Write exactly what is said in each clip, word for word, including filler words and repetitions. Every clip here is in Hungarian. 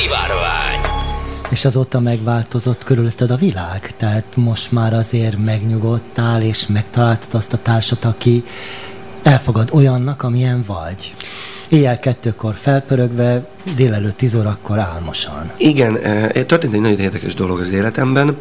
Szivárvány. És azóta megváltozott körülötted a világ? Tehát most már azért megnyugodtál, és megtaláltad azt a társat, aki elfogad olyannak, amilyen vagy. Éjjel kettőkor felpörögve, délelőtt tíz órakor álmosan. Igen, történt egy nagyon érdekes dolog az életemben.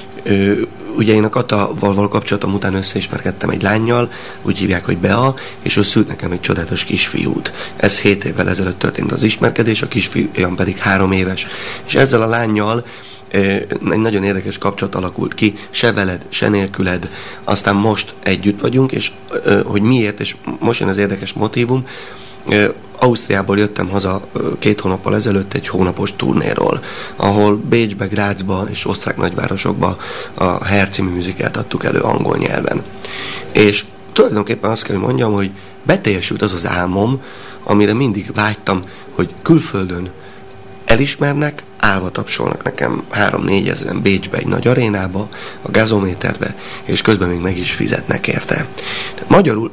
Ugye én a Katával való kapcsolatom után összeismerkedtem egy lánnyal, úgy hívják, hogy Bea, és ő szült nekem egy csodálatos kisfiút. Ez hét évvel ezelőtt történt az ismerkedés, a kisfiam pedig három éves. És ezzel a lánnyal egy nagyon érdekes kapcsolat alakult ki, se veled, se nélküled. Aztán most együtt vagyunk, és hogy miért, és most jön az érdekes motívum. Ausztriából jöttem haza két hónappal ezelőtt egy hónapos turnéról, ahol Bécsbe, Grazba és osztrák nagyvárosokba a Hair című műzikát adtuk elő angol nyelven. És tulajdonképpen azt kell, hogy mondjam, hogy beteljesült az az álmom, amire mindig vágytam, hogy külföldön elismernek, állva tapsolnak nekem három-négy ezeren Bécsbe egy nagy arénába, a gazométerbe, és közben még meg is fizetnek érte. Tehát magyarul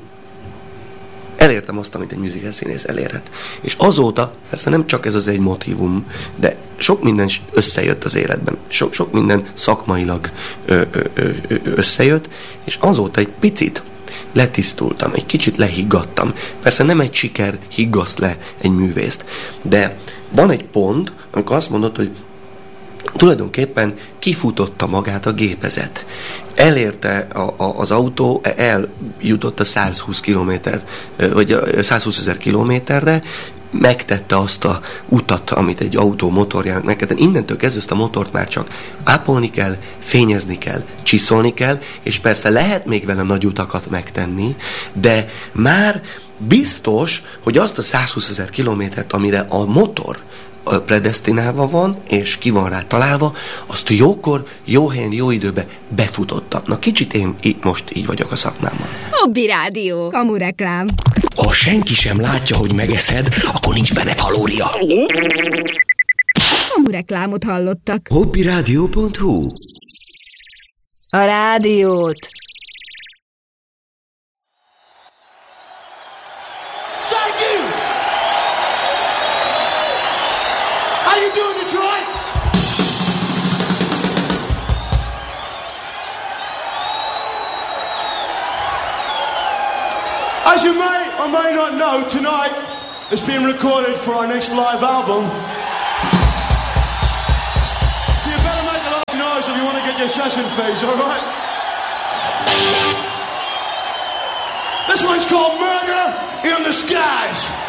elértem azt, amit egy musical színész elérhet. És azóta, persze nem csak ez az egy motívum, de sok minden összejött az életben. Sok, sok minden szakmailag ö, ö, ö, összejött, és azóta egy picit letisztultam, egy kicsit lehiggadtam. Persze nem egy siker higgaszt le egy művészt, de van egy pont, amikor azt mondod, hogy tulajdonképpen kifutotta magát a gépezet. Elérte a, a, az autó, eljutott a százhúsz kilométer, vagy százhúszezer kilométerre, megtette azt a utat, amit egy autó motorjának megtette. Innentől kezdve ezt a motort már csak ápolni kell, fényezni kell, csiszolni kell, és persze lehet még vele nagy utakat megtenni, de már biztos, hogy azt a százhúszezer kilométert, amire a motor predesztinálva van, és ki van rá találva, azt jókor, jó helyen, jó időben befutotta. Na kicsit én itt most így vagyok a szakmámmal. Hobby Rádió. Kamu reklám. Ha senki sem látja, hogy megeszed, akkor nincs benne kalória. Kamu reklámot hallottak. hobbyradio pont hu. A rádiót. As you may or may not know, tonight is being recorded for our next live album. So you better make a lot of noise if you want to get your session fees, all right? This one's called Murder in the Skies.